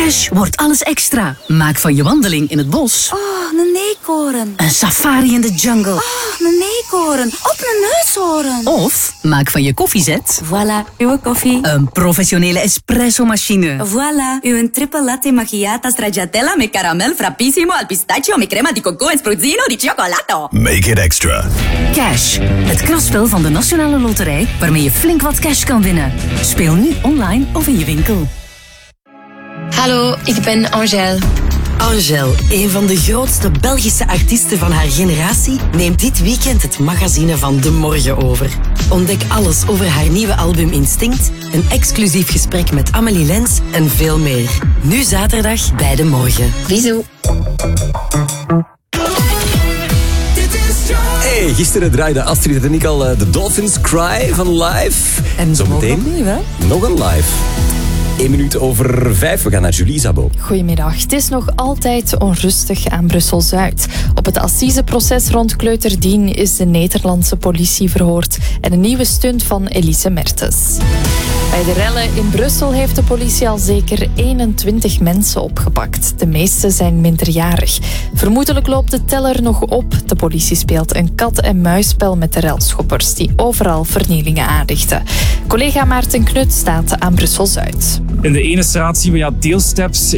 Cash wordt alles extra. Maak van je wandeling in het bos een eekhoorn. een safari in de jungle. Een eekhoorn. Op een neushoorn. Of maak van je koffiezet Voilà, uw koffie. een professionele espresso-machine. Voilà, uw triple latte macchiato stracciatella met caramel frappissimo al pistachio met crema di coco en spruzzino di cioccolato. Make it extra. Cash, het kraspel van de Nationale Loterij waarmee je flink wat cash kan winnen. Speel nu online of in je winkel. Hallo, ik ben Angèle. Angèle, een van de grootste Belgische artiesten van haar generatie, neemt dit weekend het magazine van De Morgen over. Ontdek alles over haar nieuwe album Instinct, een exclusief gesprek met Amélie Lens en veel meer. Nu zaterdag bij De Morgen. Bisous. Hey, gisteren draaide Astrid en ik al de Dolphins Cry van Live. En zometeen nog opnieuw, hè? nog een live. 1 minuut over 5. We gaan naar Julie Zabo. Goedemiddag. Het is nog altijd onrustig aan Brussel-Zuid. Op het assiseproces rond Kleuter Dien is de Nederlandse politie verhoord en een nieuwe stunt van Elise Mertens. Bij de rellen in Brussel heeft de politie al zeker 21 mensen opgepakt. De meeste zijn minderjarig. Vermoedelijk loopt de teller nog op. De politie speelt een kat-en-muisspel met de relschoppers die overal vernielingen aanrichten. Collega Maarten Knut staat aan Brussel-Zuid. In de ene straat zien we deelsteps